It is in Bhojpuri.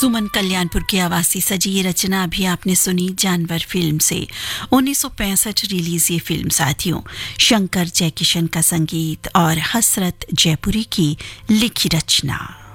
सुमन कल्याणपुर की आवाज से सजी ये रचना भी आपने सुनी जानवर फिल्म से। 1965 रिलीज ये फिल्म साथियों, शंकर जयकिशन का संगीत और हसरत जयपुरी की लिखी रचना।